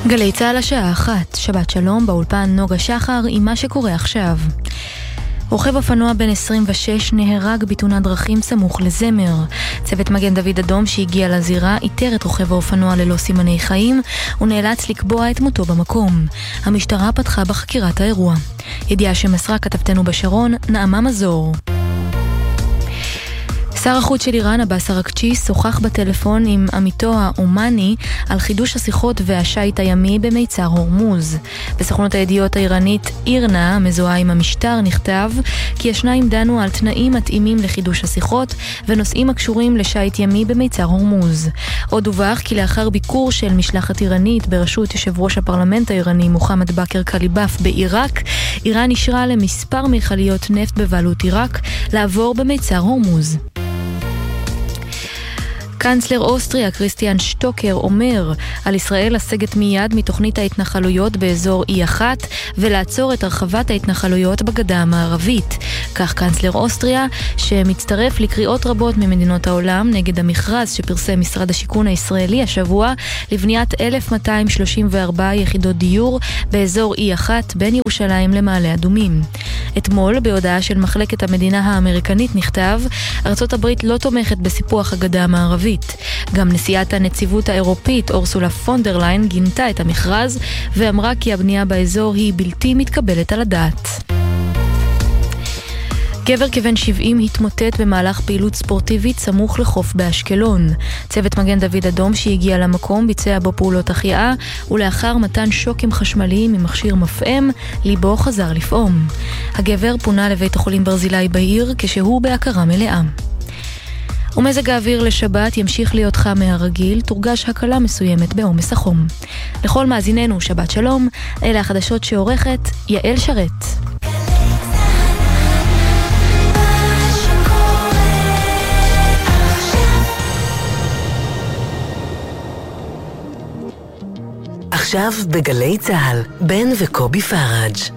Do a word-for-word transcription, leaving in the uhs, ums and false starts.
גלי צהל השעה אחת, שבת שלום, באולפן נוגה שחר עם מה שקורה עכשיו. רוכב אופנוע בן עשרים ושש נהרג בתאונת דרכים סמוך לזמר. צוות מגן דוד אדום שהגיע לזירה איתר את רוכב האופנוע ללא סימני חיים ונאלץ לקבוע את מותו במקום. המשטרה פתחה בחקירת האירוע. ידיעה שמסרה כתבתנו בשרון, נעמה מזור. שר החוץ של איראן, עבאס אראגצ'י, שוחח בטלפון עם עמיתו האומני על חידוש השיחות והשייט הימי במיצר הורמוז. בסוכנות הידיעות האיראנית אירנה, המזוהה עם המשטר, נכתב כי השניים דנו על תנאים מתאימים לחידוש השיחות ונושאים הקשורים לשייט ימי במיצר הורמוז. עוד דווח כי לאחר ביקור של משלחת איראנית בראשות יושב ראש הפרלמנט האיראני מוחמד בכר קליבאף בעיראק, איראן אישרה למספר מכליות נפט בבעלות עיראק לעבור במיצר הורמוז. קנצלר אוסטריה קריסטיאן שטוקר אומר על ישראל לסגת מיד מתוכנית ההתנחלויות באזור אי אחת ולעצור את הרחבת ההתנחלויות בגדה המערבית. כך קנצלר אוסטריה, שמצטרף לקריאות רבות ממדינות העולם נגד המכרז שפרסם משרד השיכון הישראלי השבוע לבניית אלף מאתיים שלושים וארבע יחידות דיור באזור אי אחת בין ירושלים למעלה אדומים. אתמול בהודעה של מחלקת המדינה האמריקנית נכתב, ארצות הברית לא תומכת בסיפוח הגדה המערבית. גם נשיאת הנציבות האירופית אורסולה פונדר ליין גינתה את המכרז ואמרה כי הבנייה באזור היא בלתי מתקבלת על הדעת. גבר כבן שבעים התמוטט במהלך פעילות ספורטיבית סמוך לחוף באשקלון. צוות מגן דוד אדום שהגיע למקום ביצע בו פעולות החייאה, ולאחר מתן שוקים חשמליים ממכשיר מפעם, ליבו חזר לפעום. הגבר פונה לבית החולים ברזילי בעיר כשהוא בהכרה מלאה. ומזג האוויר לשבת ימשיך להיות חם מהרגיל, תורגש הקלה מסוימת בעומס החום. לכל מאזיננו שבת שלום, אלה החדשות שעורכת יעל שרת. עכשיו בגלי צהל, בן וקובי פראג'.